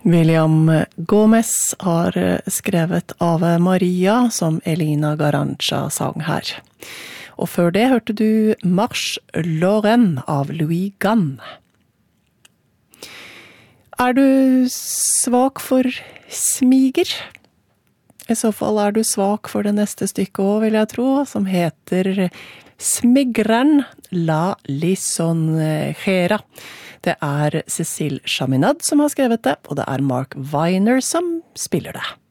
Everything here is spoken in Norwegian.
William Gomez har skrevet Ave Maria, som Elina Garancha sang her. Og før det hørte du Marche Lorraine av Louis Gann. Er du svak for smiger? I så fall er du svak for det neste stykket også, vil jeg tro, som heter Smigreren la lisonjera. Det er Cécile Chaminade som har skrevet det, og det er Mark Weiner som spiller det.